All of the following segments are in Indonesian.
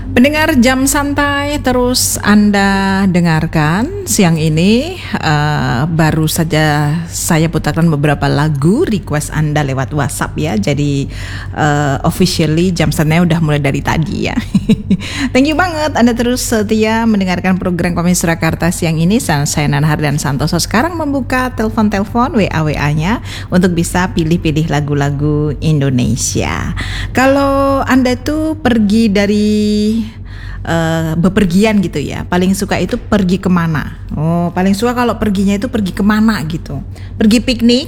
Pendengar Jam Santai, terus Anda dengarkan siang ini baru saja saya putarkan beberapa lagu request Anda lewat WhatsApp ya. Jadi officially Jam Santai udah mulai dari tadi ya. Thank you banget Anda terus setia mendengarkan program Komisi Surakarta siang ini. Saya Nana Hardan Santoso sekarang membuka telepon WA-nya untuk bisa pilih-pilih lagu-lagu Indonesia. Kalau Anda tuh pergi dari bepergian gitu ya, paling suka itu pergi kemana? Oh, paling suka kalau perginya itu pergi kemana gitu? Pergi piknik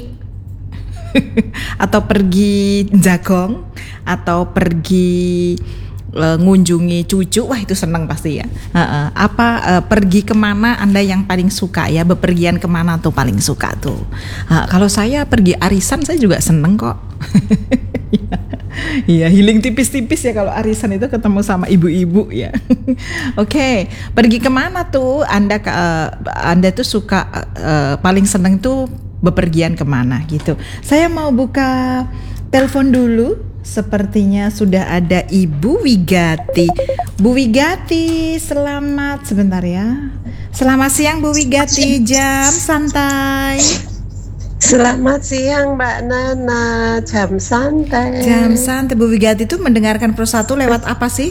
atau pergi jagong atau pergi ngunjungi cucu? Wah, itu seneng pasti ya. Pergi kemana Anda yang paling suka ya? Bepergian kemana tuh paling suka tuh? Kalau saya pergi arisan saya juga seneng kok. Iya, healing tipis-tipis ya kalau arisan itu ketemu sama ibu-ibu ya. Oke, pergi kemana tuh Anda tuh suka paling seneng tuh bepergian kemana gitu. Saya mau buka telepon dulu. Sepertinya sudah ada Ibu Wigati. Bu Wigati, selamat sebentar ya. Selamat siang Bu Wigati, Jam Santai. Selamat siang Mbak Nana, Jam Santai. Jam Santai, Bu Wigati itu mendengarkan Pro 1 lewat apa sih?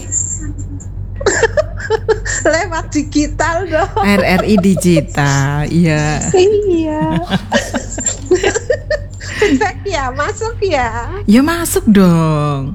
Lewat digital dong. RRI Digital, iya. Iya. Feedback ya, masuk ya. Ya masuk dong.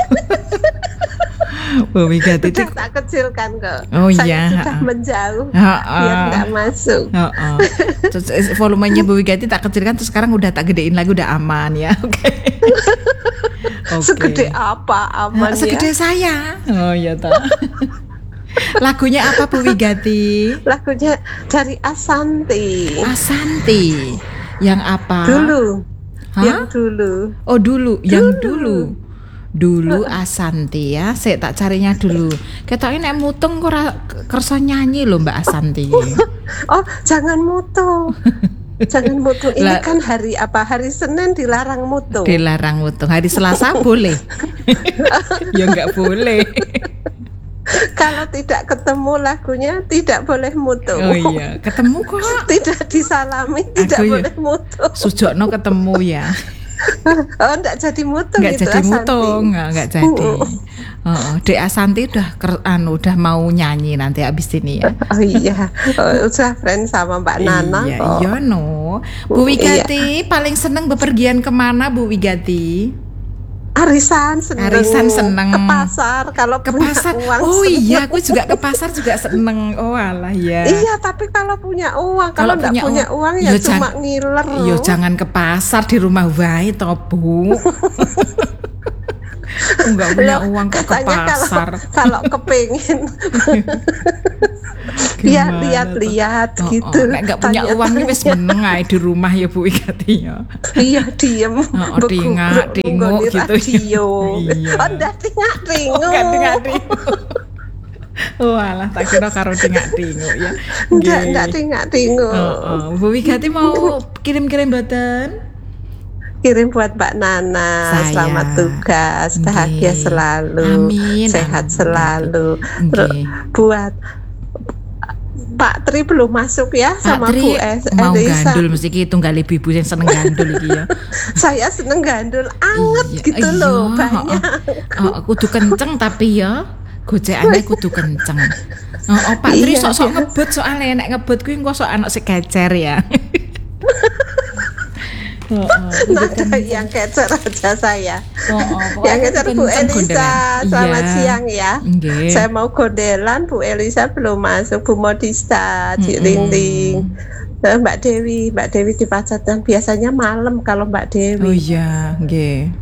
Bu Wigati itu tak kecilkan kok. Oh saya iya. sudah menjauh biar nggak masuk. Terus volumenya Bu Wigati tak kecilkan, terus sekarang udah tak gedein lagi, udah aman ya. Oke. Segede apa aman ya? Segede saya. Oh iya tak. Lagunya apa Bu Wigati? Lagunya dari Ashanty. Ashanty. Yang apa? Dulu. Hah? Yang dulu. Oh dulu, yang dulu. Dulu Ashanty ya, saya tak carinya dulu. Ketoknya nek mutung kok kerso nyanyi loh Mbak Ashanty. Oh, jangan mutung. Jangan mutung. Ini kan hari apa? Hari Senin dilarang mutung. Dilarang mutung. Hari Selasa boleh. Ya enggak boleh. Kalau tidak ketemu lagunya tidak boleh mutung. Oh iya, ketemu kok. Tidak disalami, tidak boleh mutung. Sujokno ketemu ya. Oh, enggak jadi mutung gitu. Enggak jadi mutung, enggak jadi. Dek Ashanty udah mau nyanyi nanti abis ini ya. Oh iya. Udah friend sama Mbak Nana iya, kok. Iya no. Bu Wigati paling seneng bepergian kemana Bu Wigati? Arisan seneng. Ke pasar kalau punya uang. Oh iya, aku juga ke pasar juga seneng. Oh alah ya. Iya, tapi kalau punya uang, kalau enggak punya uang ya cuma ngiler. Yo jangan ke pasar, di rumah wae to, Bu. Enggak punya uang kok ke pasar. Kalau kepengin lihat-lihat gitu. Nek enggak punya uang wis meneng ae di rumah ya Bu Wigati ya. Iya, diem. Tinguk gitu. Iya. Oh, ndak tingak-tinguk. Oh alah, tak kira karo tingak-tinguk ya. Enggak tingak-tinguk. Bu Wigati mau kirim-kirim mboten? Kirim buat Mbak Nana. Selamat tugas, bahagia selalu. Amin. Sehat selalu. Buat Pak Tri belum masuk ya. Pak sama Tri Bu mau gandul mesti ki tunggal ibu yang seneng gandul iki ya. Saya seneng gandul anget gitu loh, banyak. Kudu kenceng tapi ya gocekannya kudu kenceng. Pak Tri sok-sok ngebut, soalnya nek ngebut kuwi engko sok anak sekecer ya. Nada yang kecer aja saya. Yang kecer Bu Elisa. Selamat siang ya. Saya mau gondelan, Bu Elisa belum masuk. Bu Modista, Cik Ling. Mbak Dewi di Pacatan biasanya malam kalau Mbak Dewi. Oh iya, nggih.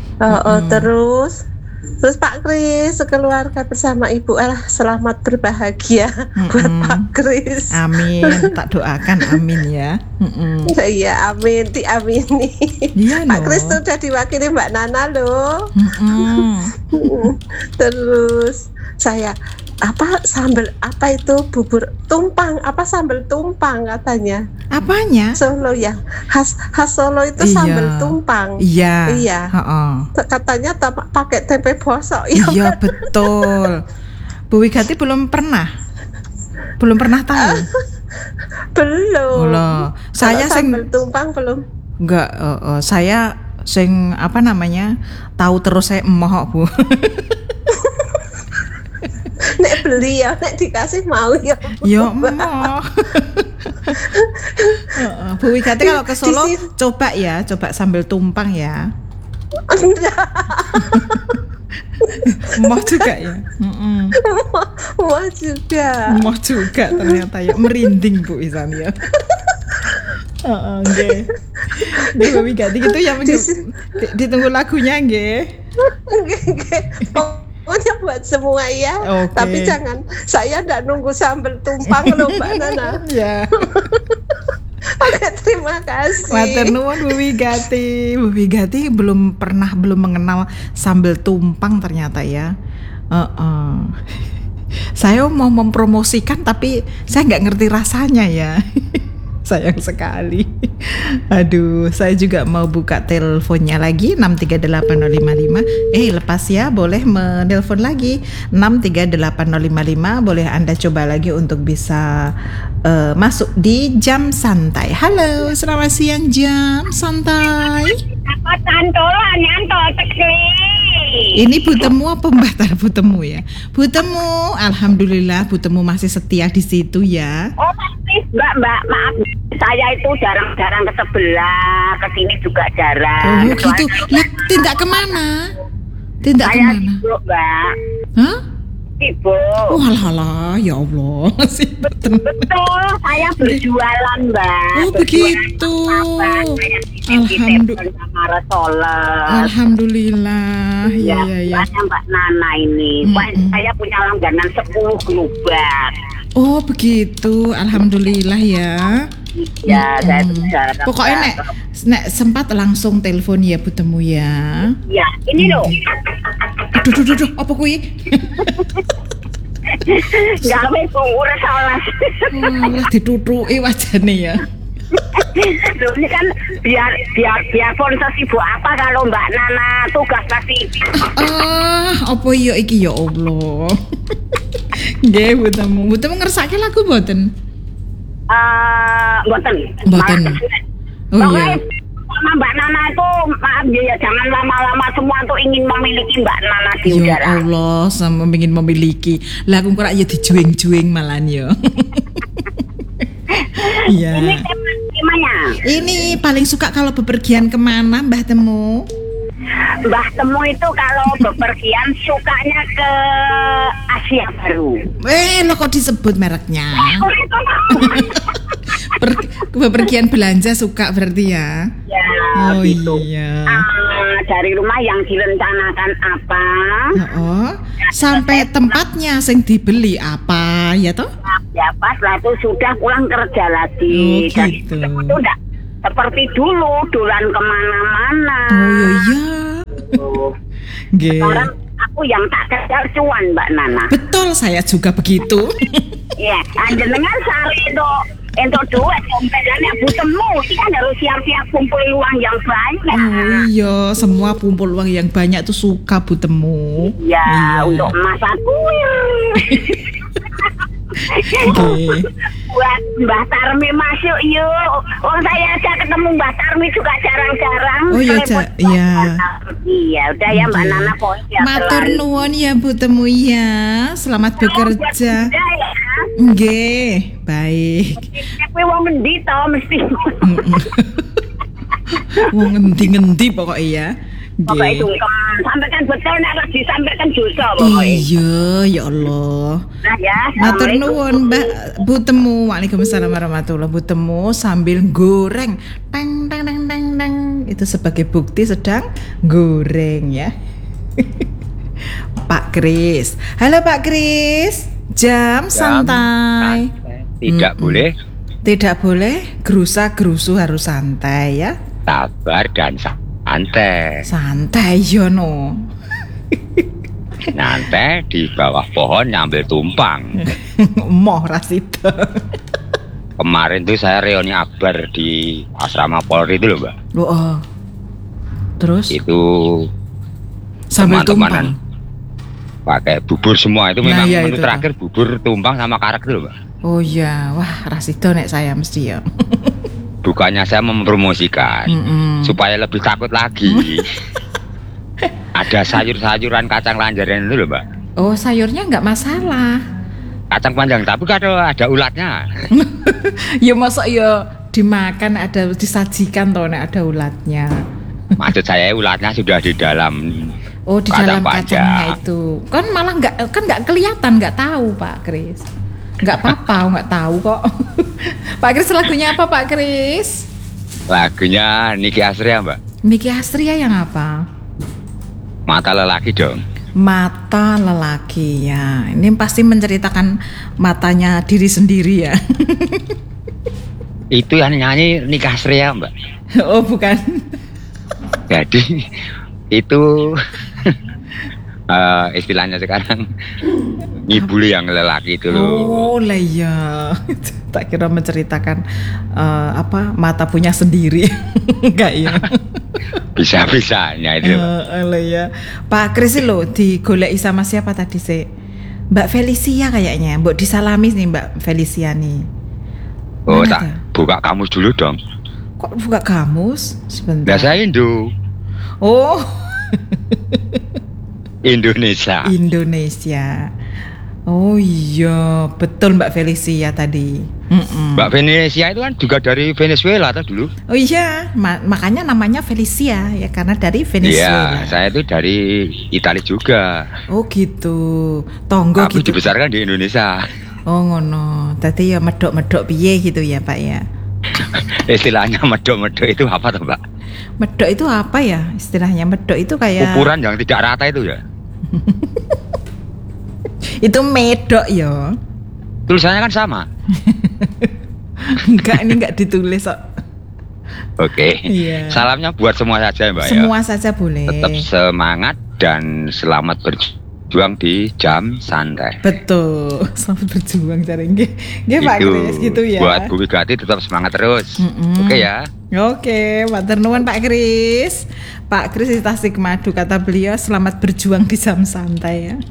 Terus Pak Kris sekeluarga bersama Ibu selamat berbahagia buat Pak Kris. Amin, tak doakan amin ya. Iya, amin, diamini. Iya, Pak Kris tuh udah diwakili Mbak Nana loh. Terus saya sambal apa itu bubur tumpang, sambal tumpang katanya. Apanya? Solo ya. Khas Solo itu sambal tumpang. Iya. Katanya pakai tempe bosok. Iya betul. Bu Wigati belum pernah tahu. Belum. Loh, saya sambal tumpang belum. Enggak, saya sing apa namanya? Tahu terus saya emoh, Bu. Nek beli ya, nek dikasih mau ya. Ya emoh. Bu Wigati kalau ke Solo coba sambal tumpang ya. Emoh juga ya. Emoh juga ternyata ya, merinding Bu Isan ya. Nggih. Bu Wigati gitu ya, ditunggu lagunya nggih. Nggih. Pokoknya buat semua ya. Okay. Tapi jangan, saya enggak nunggu sambal tumpang loh Mbak Nana. Ya. Oke, terima kasih. Matur nuwun Bu Wigati. Bu Wigati belum mengenal sambal tumpang ternyata ya. Saya mau mempromosikan tapi saya nggak ngerti rasanya ya. Sayang sekali. Aduh, saya juga mau buka teleponnya lagi 638055. Lepas ya, boleh menelpon lagi 638055. Boleh Anda coba lagi untuk bisa masuk di jam santai. Halo, selamat siang jam santai. Ini Bu Temu apa Mbak Bu Temu ya? Bu Temu, alhamdulillah Bu Temu masih setia di situ ya. Oh, Mbak, maaf. Saya itu jarang-jarang ke sebelah, ke sini juga jarang. Oh, gitu. Lah, tindak kemana? Saya sibuk, Mbak. Hah? Sibuk. Oh, alah, ya Allah. Betul, saya berjualan, Mbak. Oh, begitu. Alhamdulillah. Ya. Mbak Nana ini. Saya punya langganan 10 gerobak. Oh, begitu. Alhamdulillah ya. Ya, saya berharap. Pokoknya nek sempat langsung telepon ya Bu Temu ya. Ya, ini loh. Aduh, apa kuwi? Gawe ora salah. Lah ditutuki wajane ya. Loh, ini kan biar pun sesibuk apa kalau Mbak Nana tugas pasti. Apa ya iki ya Allah. Nggih, Bu Temu ngersake lagu mboten? Mboten. Oh iya. Sama Mbak Nana itu maaf ya, jangan lama-lama, semua tuh ingin memiliki Mbak Nana di udara. Ya Allah, sama ingin memiliki. Lah aku kok ya dijuing-juing malan ya. Iya. Ini temanya. Ini paling suka kalau bepergian kemana Mbah Temu? Mbah Temu itu kalau bepergian sukanya ke Asia Baru. Lo kok disebut mereknya? Bepergian belanja suka berarti ya? Ya, oh gitu. Iya. Dari rumah yang direncanakan apa? Sampai tempatnya sing dibeli apa ya toh? Ya pas lah itu sudah pulang kerja lagi. Oh gitu. Itu enggak seperti dulu dolan kemana-mana. Oh iya. Sekarang aku yang tak kejar cuan Mbak Nana. Betul, saya juga begitu. Iya, jenengan sari untuk duit dompetnya Bu Temu, ini kan harus siap-siap kumpul uang yang banyak. Oh iya, semua kumpul uang yang banyak tuh suka Bu Temu. Iya, untuk masak kuil. Buat Mbah Tarmi masuk yuk. Saya aja ketemu Mbah Tarmi juga jarang-jarang. Oh iya, iya. Iya, udah ya Mbak Nana poin ya. Matur nuwun ya Bu Temu ya. Selamat bekerja. Nggih, baik. Kowe wong endi to mesti. Wong endi-endi pokoknya ya. Pokoknya itu sampaikan betul nek harus disampaikan dosa pokoknya. Iya, ya Allah. Nah ya, matur nuwun Mbak Bu Temu. Waalaikumsalam warahmatullahi wabarakatuh. Bu Temu sambil goreng. Teng teng teng teng teng. Itu sebagai bukti sedang goreng ya. Pak Kris. Halo Pak Kris. Jam santai. Tidak boleh. Tidak boleh gerusa-gerusu, harus santai ya. Sabar dan santai. Santai yono. Nanti di bawah pohon nyambil tumpang. Moh rasito. Kemarin tuh saya reuni akbar di asrama Polri itu loh Mbak. Terus? Itu sambil tumpang. pakai bubur semua itu memang ya, menu itu terakhir bubur tumpang sama karak itu loh Mbak. Oh iya, wah rasido nek saya mesti ya. Bukannya saya mempromosikan supaya lebih takut lagi. Ada sayur-sayuran kacang lanjaran itu loh Mbak. Oh sayurnya nggak masalah. Kacang panjang tapi kalau ada ulatnya. Ya masa ya dimakan ada disajikan toh nek ada ulatnya. Maksud saya ulatnya sudah di dalam. Oh di dalam kacangnya itu kan malah nggak kelihatan, nggak tahu Pak Kris. Nggak apa-apa, nggak tahu kok. Pak Kris lagunya apa Pak Kris? Lagunya Niki Astria Mbak. Niki Astria yang apa? Mata Lelaki dong. Mata lelaki ya. Ini pasti menceritakan matanya diri sendiri ya. Itu yang nyanyi Niki Astria Mbak. Oh bukan. Jadi itu istilahnya sekarang ngibuli yang lelaki itu loh. Oh lah ya. Tak kira menceritakan mata punya sendiri. Enggak ya. Bisa-bisanya itu. Lah ya. Pak Kris lo digoleki sama siapa tadi sih? Mbak Felicia kayaknya. Mbok disalami nih Mbak Felicia nih. Oh tak buka kamus dulu dong. Kok buka kamus? Sebentar. Nah saya Indo. Oh. Indonesia. Oh iya, betul Mbak Felicia tadi. Mbak Felicia itu kan juga dari Venezuela atau dulu? Oh iya, makanya namanya Felicia ya karena dari Venezuela. Iya, saya itu dari Italia juga. Oh gitu, tonggo tapi gitu. dibesarkan di Indonesia. Oh ngono, tadi ya medok-medok piye gitu ya Pak ya? Istilahnya medok-medok itu apa tuh Mbak? Medok itu apa ya istilahnya? Medok itu kayak ukuran yang tidak rata itu ya? Itu medok ya. Tulisannya kan sama. Enggak, ini enggak ditulis kok. Oke. Iya. Salamnya buat semua saja Mbak. Semua saja boleh. Tetap semangat dan selamat berjuang di jam santai. Betul. Selamat berjuang cari nggih Pak Kris gitu ya. Buat Bu Wigati tetap semangat terus. Oke ya. Oke, matur nuwun Pak Kris. Pak Kris di Tasikmadu kata beliau selamat berjuang di jam santai ya.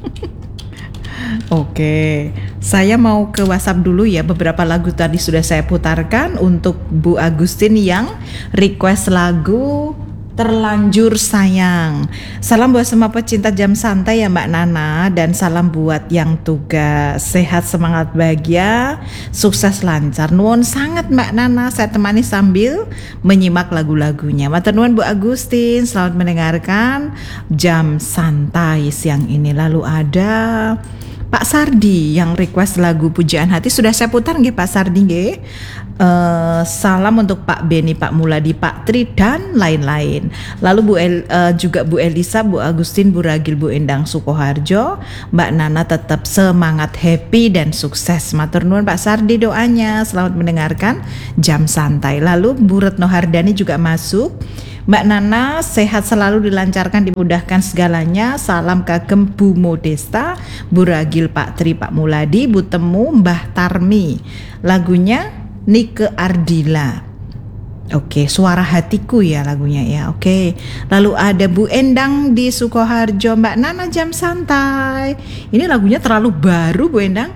Oke, saya mau ke WhatsApp dulu ya. Beberapa lagu tadi sudah saya putarkan untuk Bu Agustin yang request lagu Terlanjur Sayang. Salam buat semua pecinta jam santai ya Mbak Nana. Dan salam buat yang tugas. Sehat, semangat, bahagia, sukses, lancar. Nuwun sangat Mbak Nana. Saya temani sambil menyimak lagu-lagunya. Matur nuwun Bu Agustin. Selamat mendengarkan jam santai siang ini. Lalu ada Pak Sardi yang request lagu Pujaan Hati. Sudah saya putar nggih Pak Sardi nggih. Salam untuk Pak Beni, Pak Muladi, Pak Tri dan lain-lain. Lalu juga Bu Elisa, Bu Agustin, Bu Ragil, Bu Endang Sukoharjo, Mbak Nana tetap semangat, happy dan sukses. Matur nuwun Pak Sardi doanya. Selamat mendengarkan jam santai. Lalu Bu Retno Hardani juga masuk. Mbak Nana sehat selalu, dilancarkan, dimudahkan segalanya. Salam kagem Bu Modesta, Bu Ragil, Pak Tri, Pak Muladi, Bu Temu, Mbah Tarmi. Lagunya Nike Ardila. Oke, Suara Hatiku ya lagunya ya. Oke. Lalu ada Bu Endang di Sukoharjo. Mbak Nana jam santai. Ini lagunya terlalu baru Bu Endang.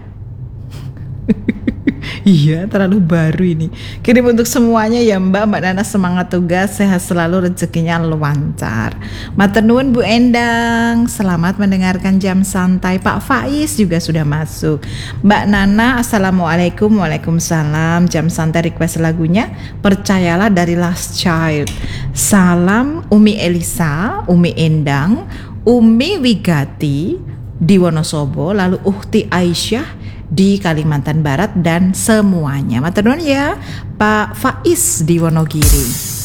Iya, terlalu baru ini. Kirim untuk semuanya ya Mbak Nana, semangat tugas, sehat selalu, rezekinya lancar. Matur nuwun Bu Endang. Selamat mendengarkan jam santai. Pak Faiz juga sudah masuk. Mbak Nana, assalamualaikum. Waalaikumsalam. Jam santai request lagunya Percayalah dari Last Child. Salam Umi Elisa, Umi Endang, Umi Wigati di Wonosobo, lalu Ukti Aisyah di Kalimantan Barat dan semuanya. Matur nuwun ya Pak Faiz di Wonogiri.